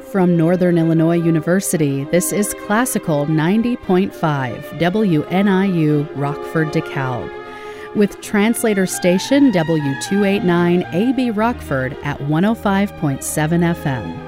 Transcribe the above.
From Northern Illinois University, this is Classical 90.5 WNIU Rockford DeKalb, with translator station W289 AB Rockford at 105.7 FM.